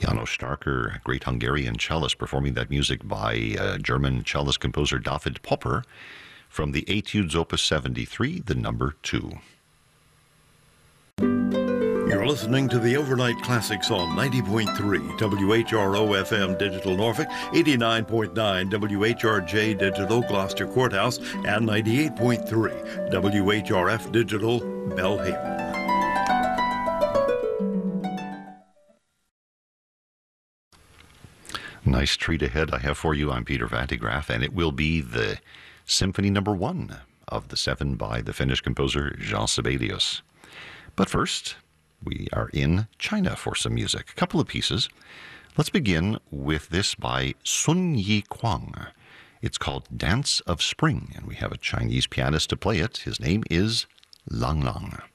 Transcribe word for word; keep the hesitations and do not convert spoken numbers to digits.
János Starker, great Hungarian cellist, performing that music by uh, German cellist composer David Popper from the Etudes Opus seventy-three, the number two. You're listening to the Overnight Classics on ninety point three W H R O F M Digital Norfolk, eighty-nine point nine W H R J Digital Gloucester Courthouse, and ninety-eight point three W H R F Digital Belhaven. Nice treat ahead I have for you. I'm Peter Vandegraff, and it will be the Symphony Number One of the Seven by the Finnish composer Jean Sibelius. But first, we are in China for some music. A couple of pieces. Let's begin with this by Sun Yi Kwang. It's called Dance of Spring, and we have a Chinese pianist to play it. His name is Lang Lang.